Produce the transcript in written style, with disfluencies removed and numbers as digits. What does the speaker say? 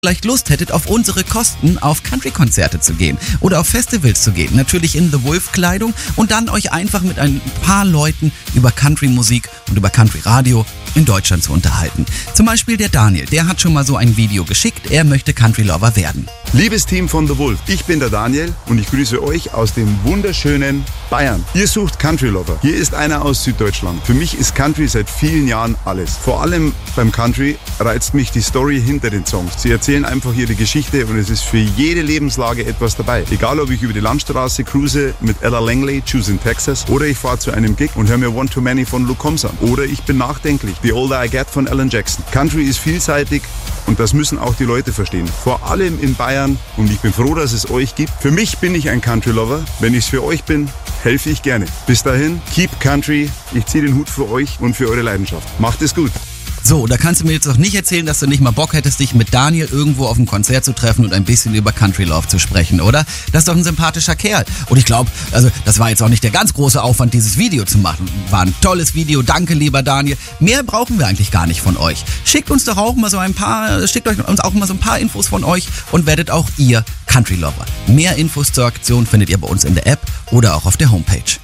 vielleicht Lust hättet, auf unsere Kosten auf Country-Konzerte zu gehen oder auf Festivals zu gehen. Natürlich in The Wolf-Kleidung und dann euch einfach mit ein paar Leuten über Country-Musik und über Country-Radio in Deutschland zu unterhalten. Zum Beispiel der Daniel, der hat schon mal so ein Video geschickt, er möchte Country-Lover werden. Liebes Team von The Wolf, ich bin der Daniel und ich grüße euch aus dem wunderschönen Bayern. Ihr sucht Country-Lover. Hier ist einer aus Süddeutschland. Für mich ist Country seit vielen Jahren alles. Vor allem beim Country reizt mich die Story hinter den Songs. Sie erzählen einfach ihre Geschichte und es ist für jede Lebenslage etwas dabei. Egal, ob ich über die Landstraße cruise mit Ella Langley, Choose in Texas, oder ich fahre zu einem Gig und höre mir One Too Many von Luke Combs an. Oder ich bin nachdenklich, The Older I Get von Alan Jackson. Country ist vielseitig und das müssen auch die Leute verstehen. Vor allem in Bayern und ich bin froh, dass es euch gibt. Für mich bin ich ein Country-Lover. Wenn ich es für euch bin, helfe ich gerne. Bis dahin, keep Country. Ich ziehe den Hut für euch und für eure Leidenschaft. Macht es gut. So, da kannst du mir jetzt auch nicht erzählen, dass du nicht mal Bock hättest, dich mit Daniel irgendwo auf einem Konzert zu treffen und ein bisschen über Country Love zu sprechen, oder? Das ist doch ein sympathischer Kerl. Und ich glaube, also das war jetzt auch nicht der ganz große Aufwand, dieses Video zu machen. War ein tolles Video, danke lieber Daniel. Mehr brauchen wir eigentlich gar nicht von euch. Schickt uns doch auch mal schickt uns auch mal so ein paar Infos von euch und werdet auch ihr Country Lover. Mehr Infos zur Aktion findet ihr bei uns in der App oder auch auf der Homepage.